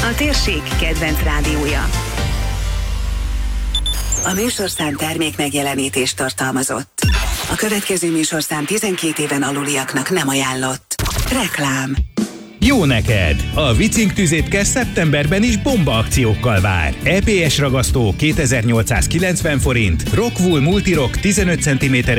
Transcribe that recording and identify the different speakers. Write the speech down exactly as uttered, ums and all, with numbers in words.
Speaker 1: a térség kedvenc rádiója.
Speaker 2: A műsorszám termék megjelenítést tartalmazott. A következő műsorszám tizenkét éven aluliaknak nem ajánlott. Reklám.
Speaker 3: Jó neked! A Vicing tüzétkes szeptemberben is bomba akciókkal vár. é pé es ragasztó kétezer-nyolcszázkilencven forint, Rockwool Multirock tizenöt centiméter